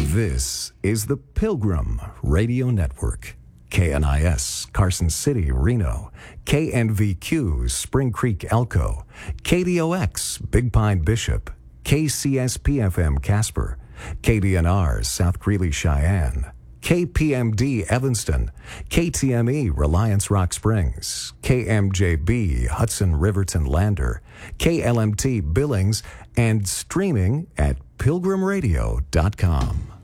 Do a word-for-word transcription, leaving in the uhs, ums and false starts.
This is the Pilgrim Radio Network. K N I S, Carson City, Reno. K N V Q, Spring Creek, Elko. K D O X, Big Pine, Bishop. K C S P F M, Casper. K D N R, South Greeley, Cheyenne. K P M D, Evanston. K T M E, Reliance Rock Springs. K M J B, Hudson Riverton, Lander. K L M T, Billings. And streaming at pilgrim radio dot com.